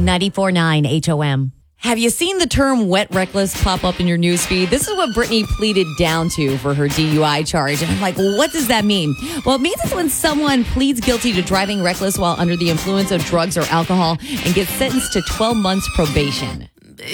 94.9 HOM. Have you seen the term wet reckless pop up in your newsfeed? This is what Brittany pleaded down to for her DUI charge. And I'm like, what does that mean? Well, it means it's when someone pleads guilty to driving reckless while under the influence of drugs or alcohol and gets sentenced to 12 months probation.